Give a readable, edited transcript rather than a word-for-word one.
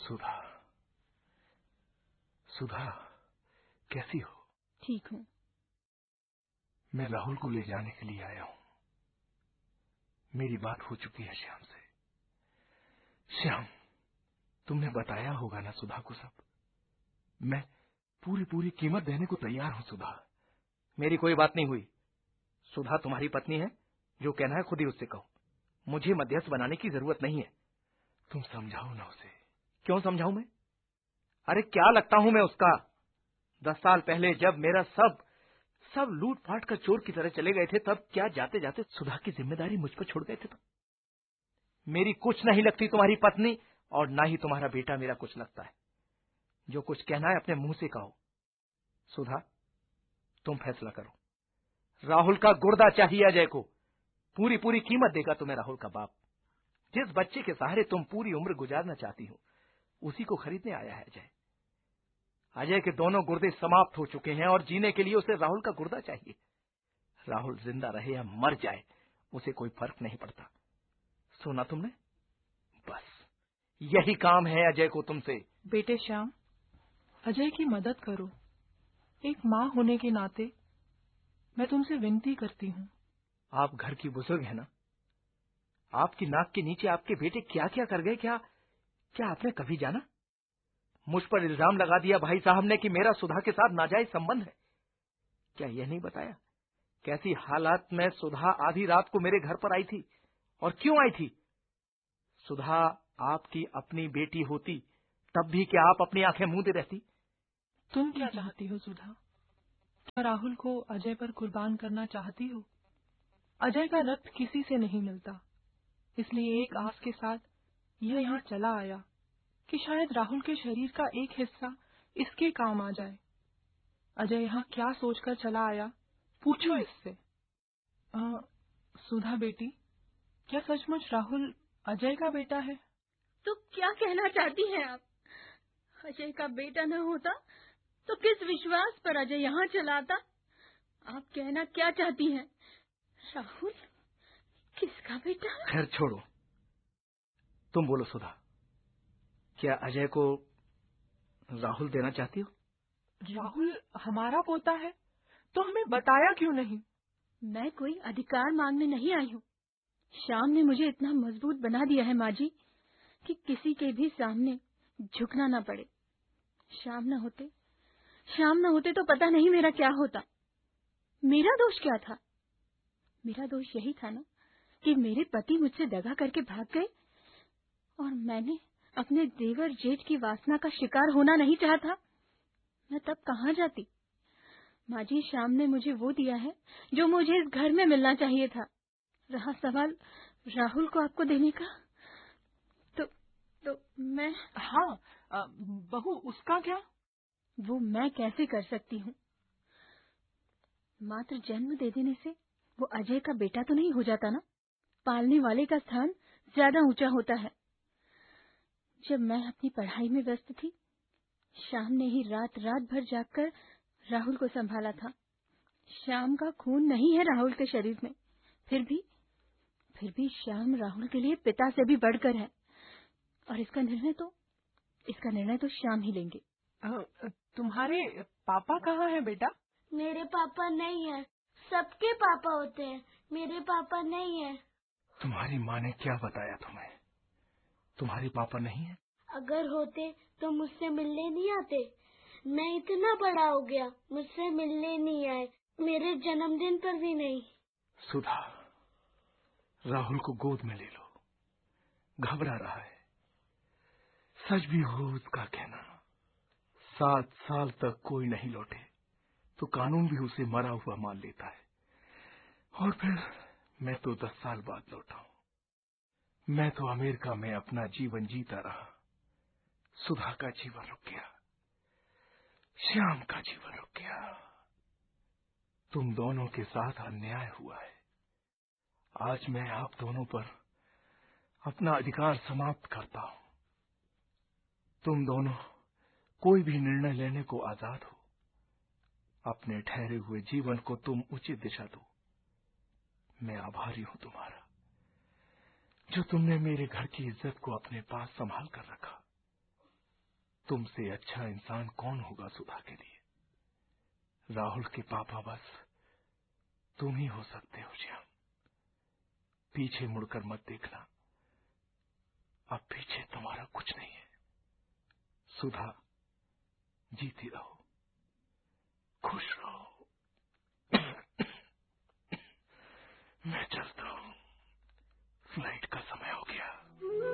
सुधा, सुधा कैसी हो? ठीक हूँ। मैं राहुल को ले जाने के लिए आया हूँ। मेरी बात हो चुकी है श्याम से। श्याम, तुमने बताया होगा ना सुधा को सब। मैं पूरी कीमत देने को तैयार हूँ सुधा। मेरी कोई बात नहीं हुई। सुधा तुम्हारी पत्नी है, जो कहना है खुद ही उससे कहो। मुझे मध्यस्थ बनाने की जरूरत नहीं है। तुम समझाओ ना उसे। क्यों समझाऊं मैं? अरे क्या लगता हूं मैं उसका? 10 साल पहले जब मेरा सब लूट फाट कर चोर की तरह चले गए थे, तब क्या जाते जाते सुधा की जिम्मेदारी मुझ पर छोड़ गए थे? तो मेरी कुछ नहीं लगती तुम्हारी पत्नी, और ना ही तुम्हारा बेटा मेरा कुछ लगता है। जो कुछ कहना है अपने मुंह से कहो। सुधा, तुम फैसला करो। राहुल का गुर्दा चाहिए अजय को। पूरी कीमत देगा तुम्हें राहुल का बाप। जिस बच्चे के सहारे तुम पूरी उम्र गुजारना चाहती हो, उसी को खरीदने आया है अजय। अजय के दोनों गुर्दे समाप्त हो चुके हैं, और जीने के लिए उसे राहुल का गुर्दा चाहिए। राहुल जिंदा रहे या मर जाए, उसे कोई फर्क नहीं पड़ता। सुना तुमने? बस यही काम है अजय को तुमसे। बेटे श्याम, अजय की मदद करो। एक माँ होने के नाते मैं तुमसे विनती करती हूँ। आप घर की बुजुर्ग है ना? आपकी नाक के नीचे आपके बेटे क्या क्या कर गए, क्या आपने कभी जाना? मुझ पर इल्जाम लगा दिया भाई साहब ने कि मेरा सुधा के साथ नाजायज संबंध है। क्या यह नहीं बताया कैसी हालात में सुधा आधी रात को मेरे घर पर आई थी, और क्यों आई थी? सुधा आपकी अपनी बेटी होती तब भी क्या आप अपनी आंखें मूंदे रहती? तुम क्या चाहती हो सुधा? क्या राहुल को अजय पर कुर्बान करना चाहती हो? अजय का रक्त किसी से नहीं मिलता, इसलिए एक आस के साथ यह यहाँ चला आया कि शायद राहुल के शरीर का एक हिस्सा इसके काम आ जाए। अजय यहाँ क्या सोचकर चला आया, पूछो इससे। सुधा बेटी, क्या सचमुच राहुल अजय का बेटा है? तो क्या कहना चाहती हैं आप? अजय का बेटा न होता तो किस विश्वास पर अजय यहाँ चला आता? आप कहना क्या चाहती हैं? राहुल किसका बेटा? खैर छोड़ो, तुम बोलो सुधा, क्या अजय को राहुल देना चाहती हो? राहुल हमारा पोता है, तो हमें बताया क्यों नहीं? मैं कोई अधिकार मांगने नहीं आई हूँ। श्याम ने मुझे इतना मजबूत बना दिया है माँ जी, कि किसी के भी सामने झुकना ना पड़े। श्याम न होते तो पता नहीं मेरा क्या होता। मेरा दोष क्या था? मेरा दोष यही था ना कि मेरे पति मुझसे दगा करके भाग गए, और मैंने अपने देवर जेठ की वासना का शिकार होना नहीं चाहा। मैं तब कहाँ जाती? माँ जी, श्याम ने मुझे वो दिया है जो मुझे इस घर में मिलना चाहिए था। रहा सवाल राहुल को आपको देने का, तो मैं... हाँ, बहू, उसका क्या? वो मैं कैसे कर सकती हूँ? मात्र जन्म दे देने से वो अजय का बेटा तो नहीं हो जाता ना। पालने वाले का स्थान ज्यादा ऊंचा होता है। जब मैं अपनी पढ़ाई में व्यस्त थी, श्याम ने ही रात भर जागकर राहुल को संभाला था। श्याम का खून नहीं है राहुल के शरीर में, फिर भी श्याम राहुल के लिए पिता से भी बढ़कर है, और इसका निर्णय तो श्याम ही लेंगे। तुम्हारे पापा कहाँ हैं बेटा? मेरे पापा नहीं है। सबके पापा होते हैं, मेरे पापा नहीं है। तुम्हारी माँ ने क्या बताया तुम्हें? तुम्हारे पापा नहीं है? अगर होते तो मुझसे मिलने नहीं आते। मैं इतना बड़ा हो गया, मुझसे मिलने नहीं आए, मेरे जन्मदिन पर भी नहीं। सुधा, राहुल को गोद में ले लो। घबरा रहा है। सच भी हो उसका कहना, 7 साल तक कोई नहीं लौटे तो कानून भी उसे मरा हुआ मान लेता है। और फिर मैं तो 10 साल बाद लौटा हूं। मैं तो अमेरिका में अपना जीवन जीता रहा। सुधा का जीवन रुक गया, श्याम का जीवन रुक गया। तुम दोनों के साथ अन्याय हुआ है। आज मैं आप दोनों पर अपना अधिकार समाप्त करता हूं। तुम दोनों कोई भी निर्णय लेने को आजाद हो। अपने ठहरे हुए जीवन को तुम उचित दिशा दो। मैं आभारी हूं तुम्हारा, जो तुमने मेरे घर की इज्जत को अपने पास संभाल कर रखा। तुमसे अच्छा इंसान कौन होगा सुधा के लिए। राहुल के पापा बस तुम ही हो सकते हो श्याम। पीछे मुड़कर मत देखना, अब पीछे तुम्हारा कुछ नहीं है। सुधा, जीती रहो, खुश रहो।